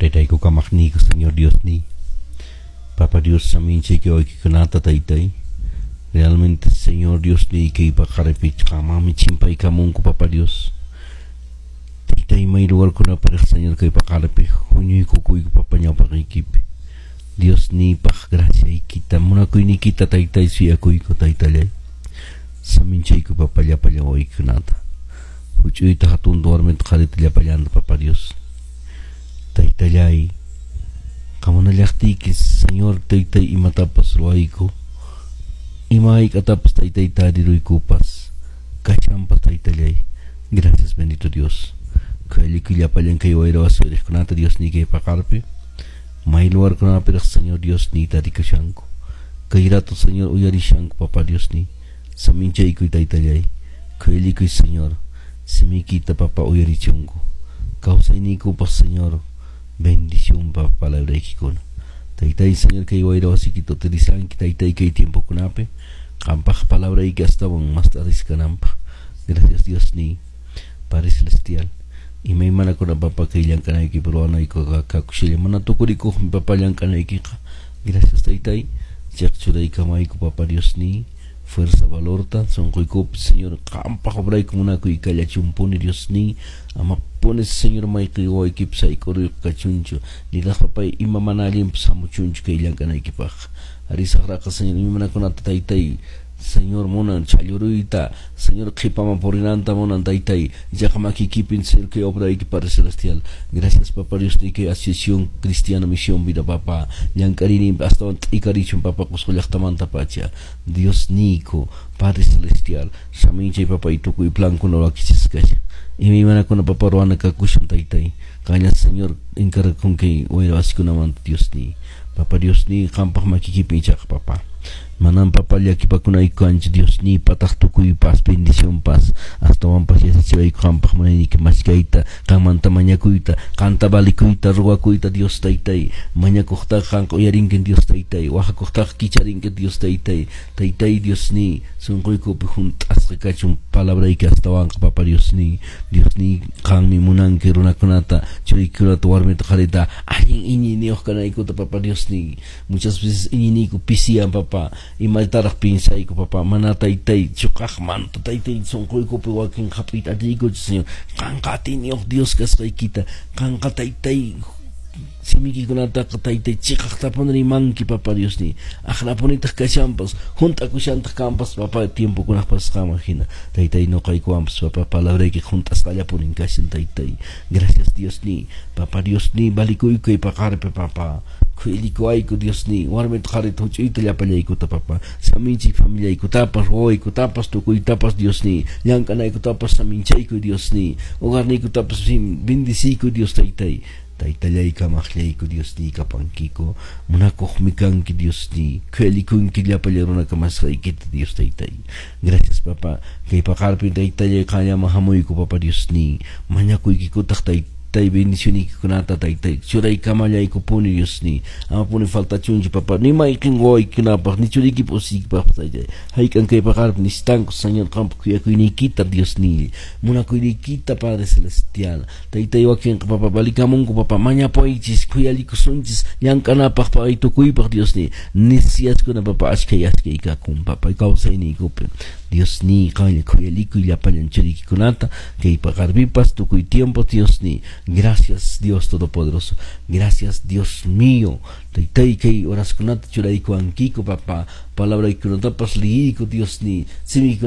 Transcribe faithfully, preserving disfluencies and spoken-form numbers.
Taitaiku kamakniku, Señor Dios ni. Papa Dios saminche que hoy que kanata taitai. Realmente, Señor Dios ni que iba karepich kamami chimpa y kamunku, Papa Dios. Taitai may lugar ko na para Señor que iba karepich. Hunyo ikukuy ko Papa niya pakikipi. Dios ni pak gracia ikita. Muna ko inikita taitai suya kuy ko taitalay. Saminche ko Papa ya pala hoy kanata. Hucho ita hatun dorment karit ya pala Papa Dios. Taitalay. Kamu naliaktikis, Señor, taitai imatapas ruaiko. Imaik atapas taitai tadiruy kupas. Kachampas taitalay. Gracias, bendito Dios. Kaili kuyapalan kayo ay rawas veres kunata Dios ni kay pakarpe. May lugar kunata pero Señor Dios ni tarikasyanko. Kairato Señor uyarisyanko Papa Dios ni. Saminchay kuy taitalay. Kaili kuy Señor. Simikita Papa uyarisyonko. Kausay ni kupas Señor. Bendición para palabra ikikuna. Taitai Señor que iba a ir a wasikito utilizan que taitai que tiempo kunape. Kampaj palabra y que estaban más tarde canampa. Gracias Dios ni Padre Celestial. Y me imana con la papa que ilan kana iki peruana y kakushile mana tokuriko mi papa ilan kana iki. Gracias taitai. Chakchura y kamaiku Papa Dios ni. Fuerza valorta son koikop Señor kampaj obray como una kuikaya chumponi Dios ni. Ama pones Señor Mike o equip saikoro kachuncho ni la papa y mamana lim samuchuncho que ilan kana ikipaj. Arisa raka Señor mi mana con taitai. Señor monan chaluruita Señor kipama porinanta monan taitai ya kama kikipin ser que obra y Padre Celestial. Gracias Papa Dios ni que asociación cristiana misión vida Papa yang karini hasta ikarichun Papa kusolaktamanta pacha Dios nico Padre Celestial saminche Papa y tuku y plan con la kisiscacha y mi mana con Papa roana kakushan taitai kanya Señor encarga con que oira asikuna man Dios ni Papa Dios ni kampah makikipin chak Papa Manam Papa ya kipakuna ikanch Dios ni patah tukuy pas bendición pas hasta wan pas yasa chiwa ikampah manini que maskaita kan manta manyakuita kanta balikuita ruakuita Dios taitai manyakukta kan koyarinken Dios taitai wahakukta kicharinken Dios taitai taitai Dios ni sunkoy ko juntas kachun palabra que hasta wan Papa Dios ni Dios ni kan mi munan que runa kunata chiwa kunata warme takarita ayin ini ni okana ikuta Papa Dios ni muchas veces ini ko pisian Papa y maltarak pinsay ko Papa manataytay chukak man tataytay songkoy ko piwaking kapit adigo Señor kangkatin yo Dios kasay kita kangkataytay simiki ko nata kataytay chikak tapon rin mangki Papa Dios ni akla po nitah kasyampas junta ko siyantah kampas Papa tiempo ko nakpas kamahina taytay no kay ko ampas Papa palabra que juntas kaya po rin kasyan taytay. Gracias Dios ni Papa Dios ni balikoy ko ipakarpe Papa Kuili ko ay ko Dios ni warme takarit hocho ito ya pala ko ta Papa saminchi familia ko tapas hoy ko tapas to ko tapas Dios ni yang kana ko tapas saminchay ko Dios ni ugar ni ko tapas bendisi ko Dios taytay taytalay ka maklay ko Dios ni kapangki ko munakok mikang ki Dios ni kuili ko yung kilya palero na kamasay kita Dios taytay. Gracias Papa kay pakarpin taytay kaya mahamoy ko Papa Dios ni manyakoy ko taktay tay bendición y kunata tay tay churay kamaya y kupuni Dios ni ama puni falta chunji Papa ni mai kingoy kinapa ni churi ki posik Papa tay hay kan kay pakar ni stanko Señor campo kuya ko inikita Dios ni muna ko inikita Padre Celestial tay tay wakin Papa balikamon ko Papa manya po ichis kuya liko sunchis yang kanapa pa ito kuy pa Dios ni nisias ko na Papa askay askay ka kung Papa ikaw sa inikupe Dios ni kaya kuya liko ya palan churi ki kunata kay pakar bipas to kuy tiempo Dios ni. Gracias Dios Todopoderoso. Gracias Dios mío. Taitai kay oras kunat churay ko ang kiko Papa. Palabra ko natapas lihi ko Dios ni. Simi